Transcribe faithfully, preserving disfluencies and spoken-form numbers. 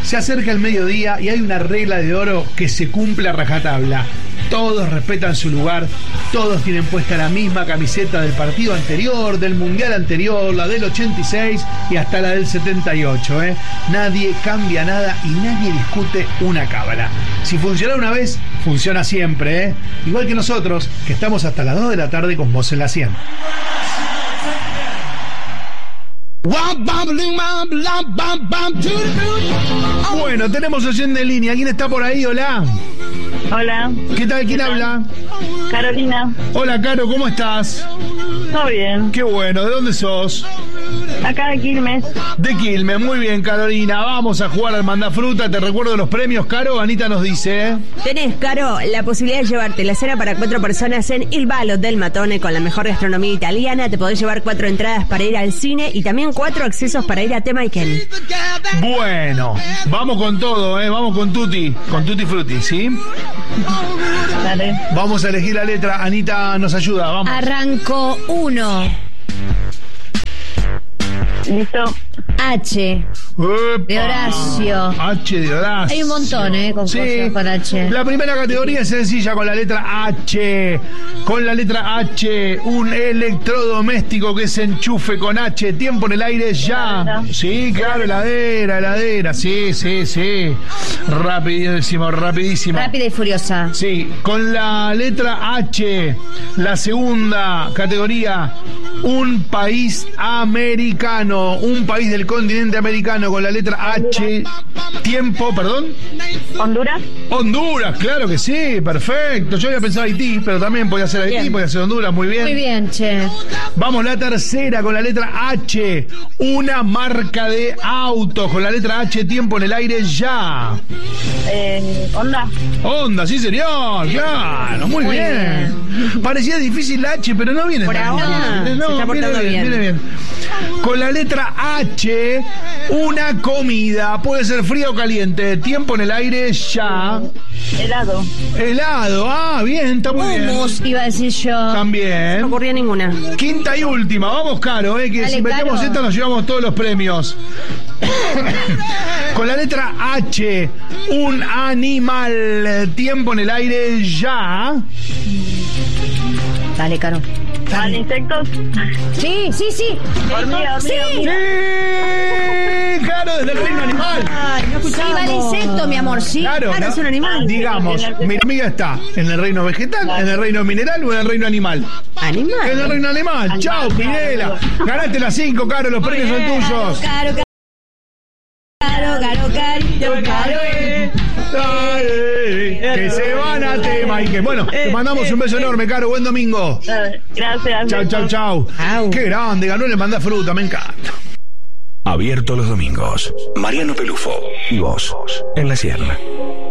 Se acerca el mediodía y hay una regla de oro que se cumple a rajatabla. Todos respetan su lugar, todos tienen puesta la misma camiseta del partido anterior, del mundial anterior, la del ochenta y seis y hasta la del setenta y ocho. ¿eh? Nadie cambia nada y nadie discute una cábala. Si funciona una vez, funciona siempre. ¿eh? Igual que nosotros, que estamos hasta las dos de la tarde con vos en la cien. Bueno, tenemos oyente en línea. ¿Quién está por ahí? Hola. Hola. ¿Qué tal? ¿Quién habla? Carolina. Hola, Caro, ¿cómo estás? Todo bien. Qué bueno, ¿de dónde sos? Acá de Quilmes. De Quilmes, muy bien, Carolina. Vamos a jugar al Mandafruta. Te recuerdo los premios, Caro. Anita nos dice, ¿eh? Tenés, Caro, la posibilidad de llevarte la cena para cuatro personas en Il Ballo del Matone con la mejor gastronomía italiana. Te podés llevar cuatro entradas para ir al cine y también cuatro accesos para ir a Temaiken. Bueno, vamos con todo, ¿eh? Vamos con Tutti, con Tutti Frutti, ¿sí? Dale. Vamos a elegir la letra. Anita nos ayuda, vamos. Arranco uno. Listo. H. ¡Epa! De Horacio. H de Horacio. Hay un montón, ¿eh? Con Sí. cosas con H. La primera categoría es sencilla, con la letra H. Con la letra H, un electrodoméstico que se enchufe con H. Tiempo en el aire ya. Sí, claro, heladera, heladera. Sí, sí, sí. Rapidísimo, rapidísimo. Rápida y furiosa. Sí, con la letra H, la segunda categoría, un país americano, un país del continente americano con la letra H. Tiempo, perdón. Honduras. Honduras, claro que sí, perfecto. Yo había pensado Haití, pero también podía ser Haití, Bien. podía ser Honduras, muy bien. Muy bien, che. Vamos, la tercera con la letra H, una marca de autos con la letra H, tiempo en el aire ya. Eh, Honda. Honda, sí señor, claro, muy, Muy bien. Parecía difícil la H, pero no viene Por tan ahora, difícil. se está viene portando bien, bien. viene bien. Con la letra H, una comida, puede ser fría o caliente, tiempo en el aire ya. Helado. Helado, ah, bien, está muy bien. Hummus, iba a decir yo. No También. ocurría ninguna. Quinta y última, vamos Caro, eh, que Dale, si metemos Caro. esta nos llevamos todos los premios. Con la letra H, un animal, tiempo en el aire ya. Dale, Caro. ¿Van insectos? Sí, sí, sí. Hormiga, Sí. hormiga. Sí, claro, desde el reino animal. Ay, no Sí, va el insecto, mi amor, sí. Claro, Ah, no es un animal. digamos, mi amiga está en el reino vegetal, en el reino mineral o en el reino animal. Animal. En el reino animal. Chao, Pinela. Ganaste las cinco, Caro, los premios son tuyos. Caro, caro, caro, carito, caro. Dale, que se van a Temaiken. Bueno, te mandamos un beso enorme, Caro. Buen domingo. Eh, Gracias. Chau, chau, chau. Au. Qué grande, ganó el Mandafruta, me encanta. Abierto los domingos. Mariano Pelufo y vos en la cien.